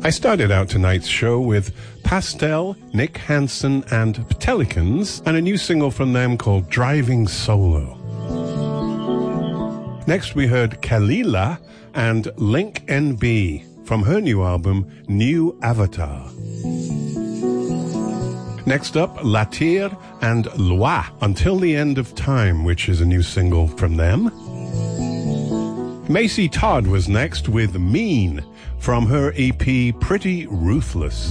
I started out tonight's show with Pastel, Nick Hansen and Pelicans, and a new single from them called Driving Solo. Next we heard Kalila and Link NB from her new album New Avatar. Next up, Latir and Loi, Until the End of Time, which is a new single from them. Macy Todd was next with Mean from her EP Pretty Ruthless.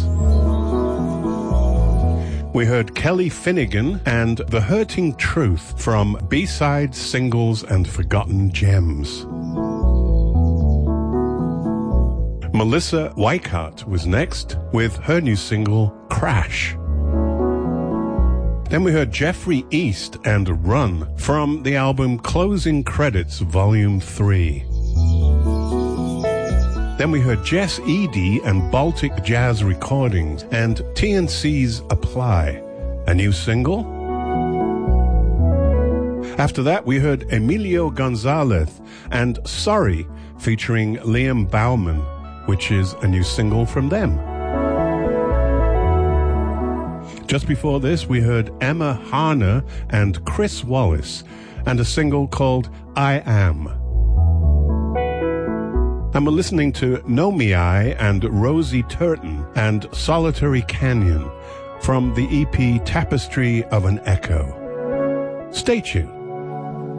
We heard Kelly Finnegan and The Hurting Truth from B-Sides, Singles and Forgotten Gems. Melissa Weikart was next with her new single Crash. Then we heard Jeffrey East and Run from the album Closing Credits Volume 3. Then we heard Jess Edie and Baltic Jazz Recordings and TNC's Apply, a new single. After that, we heard Emilio Gonzalez and Sorry featuring Liam Bauman, which is a new single from them. Just before this, we heard Emma Harner and Chris Wallace and a single called I Am. And we're listening to Nomiai and Rosie Turton and Solitary Canyon from the EP Tapestry of an Echo. Stay tuned.